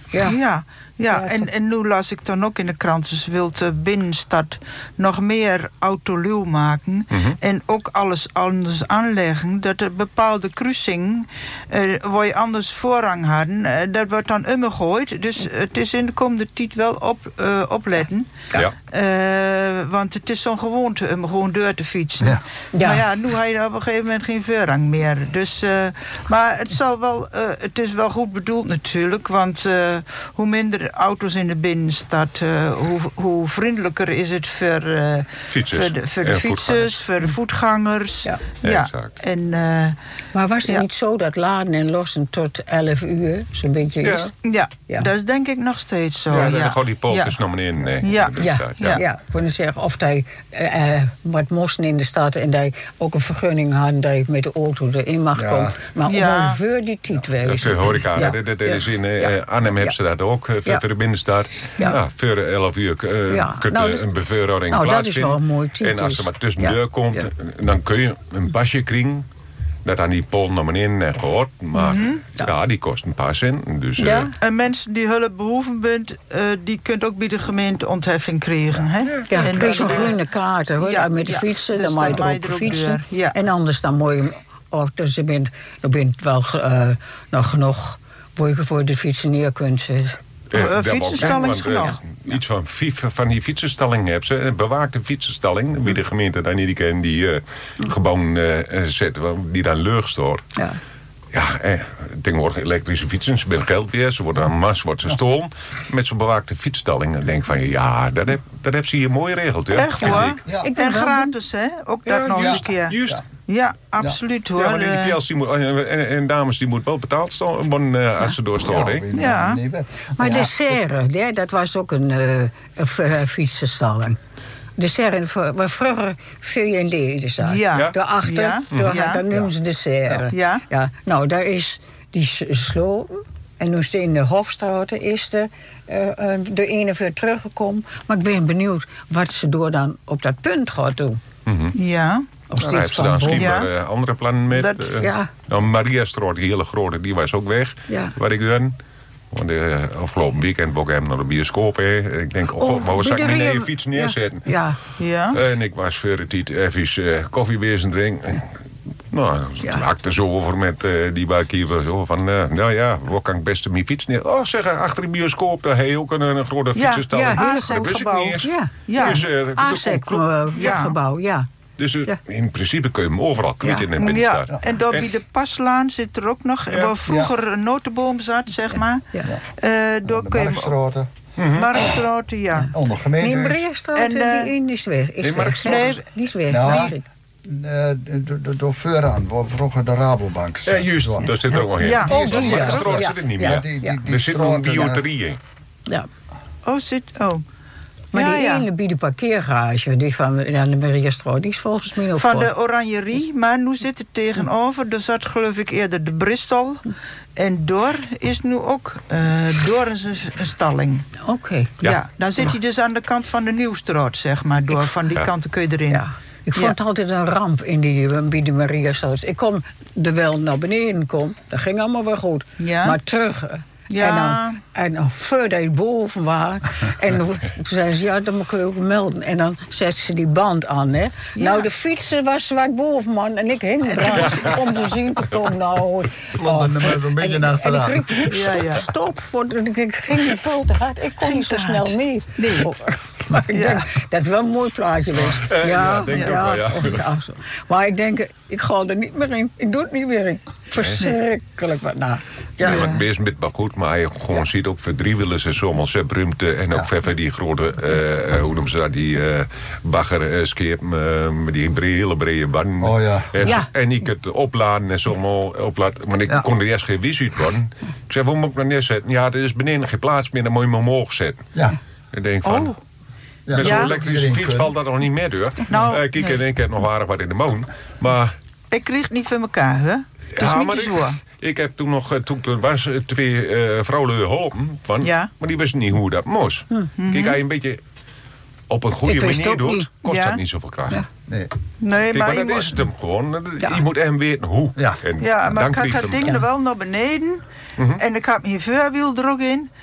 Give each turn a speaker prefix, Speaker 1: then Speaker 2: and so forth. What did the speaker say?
Speaker 1: Ja, en nu las ik dan ook in de krant, dus wil de binnenstad nog meer autoluw maken. En ook alles anders aanleggen. Dat er bepaalde kruisingen, waar je anders voorrang hadden, dat wordt dan omgegooid. Dus het is in de komende tijd wel opletten.
Speaker 2: Ja.
Speaker 1: Want het is zo'n gewoonte om gewoon door te fietsen.
Speaker 3: Ja.
Speaker 1: Maar ja, nu heb je op een gegeven moment geen voorrang meer. Dus, maar het zal wel, het is wel goed bedoeld natuurlijk. Want hoe minder auto's in de binnenstad, hoe vriendelijker is het voor de fietsers, voor de voetgangers. Ja. En,
Speaker 4: maar was het niet zo dat laden en lossen tot 11 uur zo'n beetje is?
Speaker 1: Ja, dat is denk ik nog steeds zo.
Speaker 2: Ja, dan gewoon die polkers naar beneden.
Speaker 4: Ja, ik wil zeggen of hij wat moesten in de stad en dat ook een vergunning hadden dat je met de auto erin mag komen. Maar ongeveer die tijd wezen.
Speaker 2: Voor horeca, dat is in Arnhem hebben ze dat ook, voor de binnenstad. Ja, voor 11 uur kunt een beveiliging plaatsvinden.
Speaker 4: Dat is wel een mooi tijd.
Speaker 2: En als er maar tussendoor komt, dan kun je een pasje krijgen. Dat aan die pol naar beneden gehoord. Maar die kost een paar cent. Dus,
Speaker 1: en mensen die hulp behoeven bent, die kunt ook bij de gemeente ontheffing krijgen. Hè?
Speaker 4: Ja, en krijg je zo'n groene kaart met de fietsen.
Speaker 1: Dus
Speaker 4: dan mag je erop fietsen. En anders dan mooi. Dus je bent wel nog genoeg voor de fietsen neer kunt zetten.
Speaker 1: Fietsenstalling is genoeg.
Speaker 2: Iets van die fietsenstalling hebben ze. Een bewaakte fietsenstalling. Wie de gemeente daar niet kennen, die gewoon zetten, die dan leeg staat. Tegenwoordig elektrische fietsen, ze hebben geld weer, ze worden aan mas, wordt ze stolen. Met zo'n bewaakte fietsstalling. Dan denk ik van, dat heb ze hier mooi geregeld.
Speaker 1: Echt hoor. En gratis, hè? Ook dat nog een keer.
Speaker 2: Juist.
Speaker 1: Ja, absoluut hoor.
Speaker 2: Ja, maar die kerels en dames die moeten wel betaald worden als ze doorstoten.
Speaker 4: Maar de serre, dat was ook een fietsenstalling. De serre, waar vroeger V&D zat. Daarachter, dat noemen ze de serre. Ja. Nou, daar is die sloten. En nu is in de Hofstraat is de ene weer teruggekomen. Maar ik ben benieuwd wat ze door dan op dat punt gaat doen.
Speaker 1: Ja.
Speaker 2: Of daar hebben ze dan schijnbaar andere plannen met. Mariastraat, die hele grote, die was ook weg. Waar ik ben. Want afgelopen weekend ook hem naar de bioscoop. Ik denk, maar we zakken niet naar je fiets neerzetten.
Speaker 1: Ja.
Speaker 2: En ik was voor de tijd even koffie wezen drinken. Nou, ik hakte zo over met die barkeeper. Zo van, waar kan ik best mijn fiets neer? Oh, zeg, achter de bioscoop, daar heb je ook een grote fietsenstalling.
Speaker 1: Ja, ASEC-gebouw.
Speaker 4: ASEC-gebouw,
Speaker 2: Dus in principe kun je hem overal kwijt in de binnenstad.
Speaker 1: Ja, en door bij de Paslaan zit er ook nog, waar vroeger een notenboom zat, zeg maar. Door kun je hem Marktstraat,
Speaker 3: Onder gemeente.
Speaker 4: Nee, Mariastraat, die is weg. Die is weg.
Speaker 3: Door vooraan, waar vroeger de Rabobank zat.
Speaker 2: Juist, daar zit er ook nog in. De Marktstraat zit er niet meer. Er zit nog een bioterie in.
Speaker 4: Ja.
Speaker 1: Maar
Speaker 4: die ene bij de parkeergarage, die van de Mariastraat, die is volgens mij nog
Speaker 1: van de Oranjerie, maar nu zit het tegenover. Er zat geloof ik eerder de Bristol. En door is nu ook door een stalling.
Speaker 4: Oké.
Speaker 1: Ja, dan zit hij dus aan de kant van de Nieuwstraat, zeg maar. Door van die kant kun je erin. Ja.
Speaker 4: Ik vond het altijd een ramp bij de Mariastraat. Ik kon er wel naar beneden komen. Dat ging allemaal wel goed. Ja. Maar terug. En dan voordat je boven was. En toen zei ze, dan kun je ook melden. En dan zette ze die band aan. Hè. Nou, de fietser was zwart boven, man. En ik hing eraan om te zien te komen. Nou,
Speaker 3: een beetje naar achteraan.
Speaker 4: En ik riep, stop. Ik ging veel te hard. Ik kon niet zo snel mee.
Speaker 1: Nee.
Speaker 4: Maar ik denk dat het wel een mooi plaatje was.
Speaker 2: Denk ik wel,
Speaker 4: Maar ik denk, ik ga er niet meer in. Ik doe het niet meer in. Verschrikkelijk.
Speaker 2: Het is met wel goed, maar je gewoon ziet ook voor driewielers en zomaar ruimte. En ook verder die grote, hoe noemen ze dat, die baggerskeep met die hele brede banden. En ik het opladen en zomaar opladen. Maar ik kon er eerst geen wis uit worden. Ik zei, waar moet ik nou neerzetten? Ja, er is beneden geen plaats meer, dan moet je hem omhoog zetten. Ik denk van... Met zo'n elektrische fiets valt dat nog niet meer door. Kijk, ik heb nog aardig wat in de moon. Maar...
Speaker 1: Ik kreeg het niet voor elkaar, hè? Het is niet zo.
Speaker 2: Ik heb toen nog, toen er was 2 vrouwelijke geholpen van, maar die wisten niet hoe dat moest. Kijk, als je een beetje op een goede manier doet, kost dat niet zoveel kracht.
Speaker 3: Nee,
Speaker 2: kijk, maar dat is het hem gewoon. Je moet hem weten hoe.
Speaker 1: Maar ik had dat ding er wel naar beneden. En ik had mijn voorwiel er ook in.